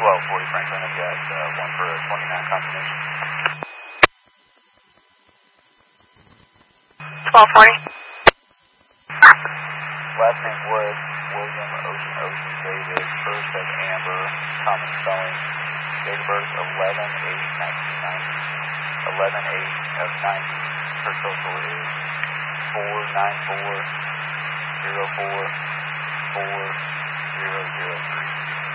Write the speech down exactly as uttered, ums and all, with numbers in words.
Hello, forty Franklin. I've got uh, one for a twenty-nine confirmation. twelve forty. Last name Wood, William, Ocean, Ocean, David, first of Amber, common spelling, date of birth eleven eight nineteen ninety, eleven eight of ninety, her social is four nine four zero four four zero zero three.